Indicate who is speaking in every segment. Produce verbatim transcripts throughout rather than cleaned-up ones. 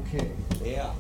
Speaker 1: Okay, yeah.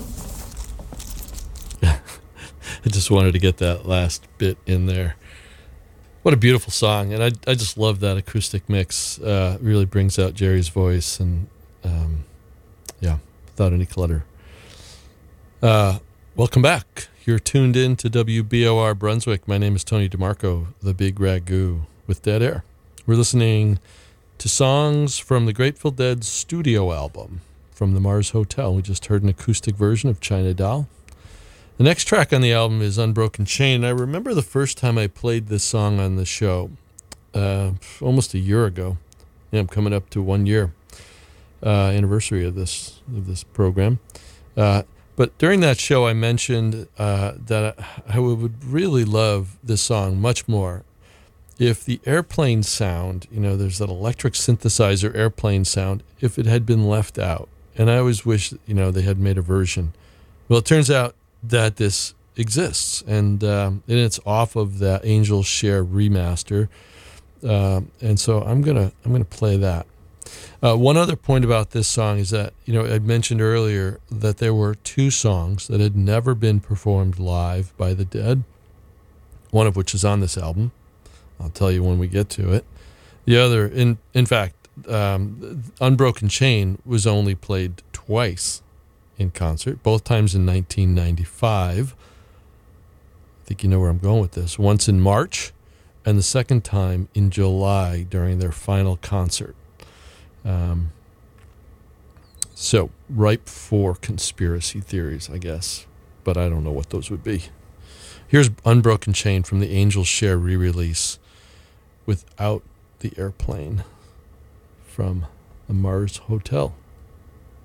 Speaker 2: I just wanted to get that last bit in there. What a beautiful song, and I I just love that acoustic mix. Uh, it really brings out Jerry's voice, and um, yeah, without any clutter. Uh, welcome back. You're tuned in to W B O R Brunswick. My name is Tony DeMarco, the Big Ragu with Dead Air. We're listening to songs from the Grateful Dead's studio album, From the Mars Hotel. We just heard an acoustic version of China Doll. The next track on the album is Unbroken Chain. I remember the first time I played this song on the show, uh, almost a year ago. Yeah, I'm coming up to one year uh, anniversary of this of this program. Uh, but during that show, I mentioned uh, that I would really love this song much more if the airplane sound, you know, there's that electric synthesizer airplane sound, if it had been left out. And I always wish, you know, they had made a version. Well, it turns out that this exists, and um, and it's off of the Angels Share remaster, uh, and so I'm gonna I'm gonna play that. Uh, one other point about this song is that, you know, I mentioned earlier that there were two songs that had never been performed live by the Dead, one of which is on this album. I'll tell you when we get to it. The other, in in fact, um, Unbroken Chain was only played twice in concert, both times in nineteen ninety-five. I think you know where I'm going with this. Once in March, and the second time in July during their final concert. Um, so, ripe for conspiracy theories, I guess, but I don't know what those would be. Here's Unbroken Chain from the Angels Share re-release without the airplane from the Mars Hotel.